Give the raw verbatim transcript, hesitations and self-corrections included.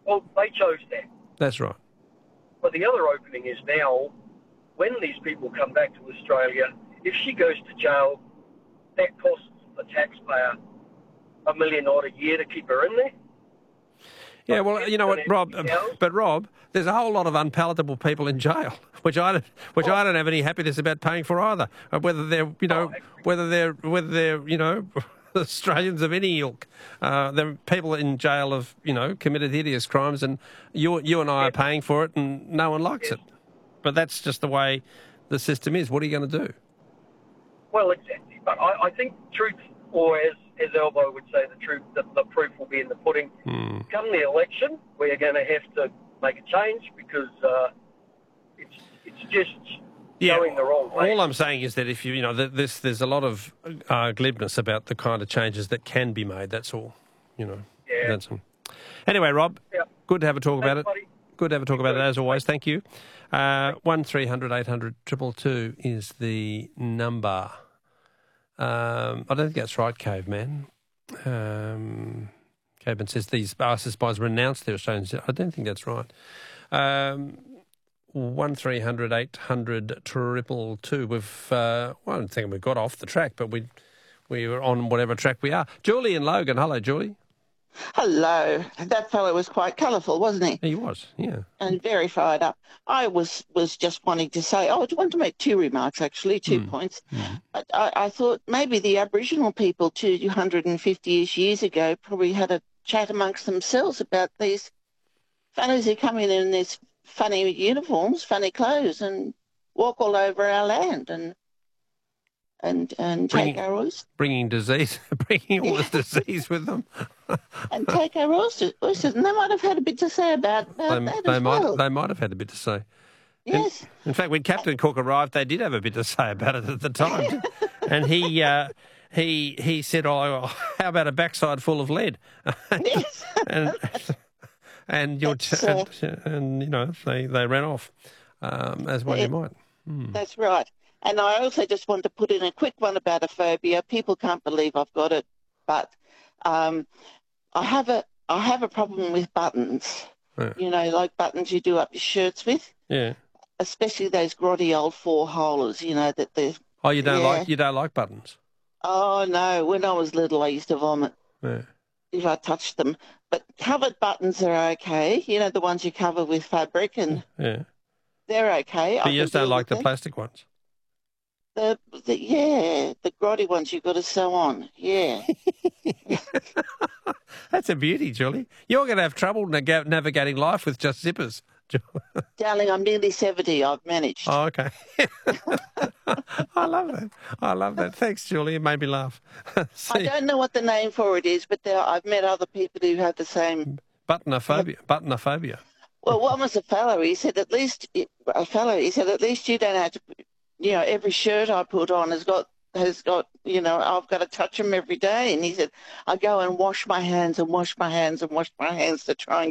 Well, they chose that. That's right. But the other opening is now, when these people come back to Australia, if she goes to jail, that costs the taxpayer a million odd a year to keep her in there. Yeah, well, you know what, Rob, but Rob, there's a whole lot of unpalatable people in jail, which I don't, which I don't have any happiness about paying for either. Whether they're, you know, whether they're, whether they're, you know, Australians of any ilk, uh, there are people in jail have, you know, committed hideous crimes, and you, you and I are paying for it, and no one likes it. But that's just the way the system is. What are you going to do? Well, exactly. But I, I think truth, or as as Albo would say, the truth, the, the proof will be in the pudding. Hmm. Come the election, we're going to have to make a change because uh, it's it's just yeah, going the wrong way. All I'm saying is that if you, you know, this, there's a lot of uh, glibness about the kind of changes that can be made. That's all, you know. Yeah. That's all. Anyway, Rob, yeah. good to have a talk Thanks, about it. buddy. Good to have a talk about it as always. Thank you. Uh, one three hundred eight hundred two two two is the number. Um, I don't think that's right, Caveman. Um, Caveman says these Barca spies renounced their Australians. I don't think that's right. Um, one three hundred eight hundred triple two. We've uh, well, I don't think we got off the track, but we we were on whatever track we are. Julie and Logan. Hello, Julie. Hello. That fellow was quite colourful, wasn't he? He was, yeah. And very fired up. I was, was just wanting to say, oh, I want to make two remarks, actually, two Mm. points. Mm. I, I, I thought maybe the Aboriginal people two hundred fifty-ish years ago probably had a chat amongst themselves about these fellows who come in in these funny uniforms, funny clothes, and walk all over our land and and and Bringing- take our oysters. Bringing disease, bringing all Yeah. this disease with them. and take our oysters, oysters. And they might have had a bit to say about, about They, that they as might, well. they might have had a bit to say. Yes. In fact, when Captain Cook arrived, they did have a bit to say about it at the time, and he uh, he he said, "Oh, how about a backside full of lead?" Yes. and and your That's, and, uh, and you know they, they ran off um, as well. You Yeah. might. Hmm. That's right. And I also just want to put in a quick one about a phobia. People can't believe I've got it, but um, I have a I have a problem with buttons. Yeah. You know, like buttons you do up your shirts with, Yeah. especially those grotty old four holers. You know that they're. Oh, you don't Yeah. like you don't like buttons. Oh no! When I was little, I used to vomit Yeah. if I touched them. But covered buttons are okay. You know, the ones you cover with fabric, and Yeah. they're okay. But I you can just don't deal like with the them. plastic ones. The, the yeah, the grotty ones you've got to sew on. Yeah. That's a beauty, Julie. You're going to have trouble nag- navigating life with just zippers. Darling, I'm nearly seventy. I've managed. Oh, okay. I love that. I love that. Thanks, Julie. It made me laugh. I See, don't know what the name for it is, but there, I've met other people who have the same. buttonophobia. Buttonophobia. Well, one was a fellow. He said, at least, a fellow, he said, at least you don't have to, you know, every shirt I put on has got, has got, you know, I've got to touch them every day. And he said, I go and wash my hands and wash my hands and wash my hands to try and